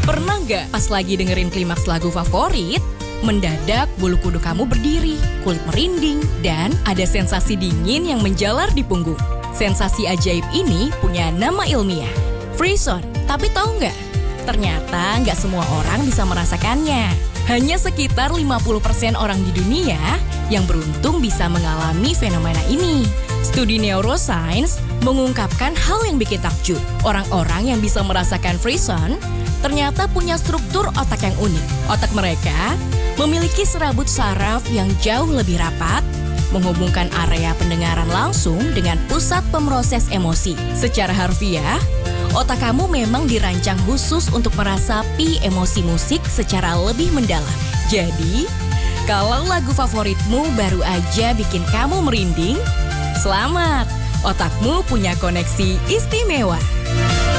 Pernah nggak pas lagi dengerin klimaks lagu favorit, mendadak bulu kuduk kamu berdiri, kulit merinding, dan ada sensasi dingin yang menjalar di punggung? Sensasi ajaib ini punya nama ilmiah, frisson. Tapi tahu nggak? Ternyata nggak semua orang bisa merasakannya. Hanya sekitar 50% orang di dunia yang beruntung bisa mengalami fenomena ini. Studi neuroscience mengungkapkan hal yang bikin takjub. Orang-orang yang bisa merasakan frisson ternyata punya struktur otak yang unik. Otak mereka memiliki serabut saraf yang jauh lebih rapat, menghubungkan area pendengaran langsung dengan pusat pemroses emosi. Secara harfiah, otak kamu memang dirancang khusus untuk merasapi emosi musik secara lebih mendalam. Jadi, kalau lagu favoritmu baru aja bikin kamu merinding, selamat, otakmu punya koneksi istimewa.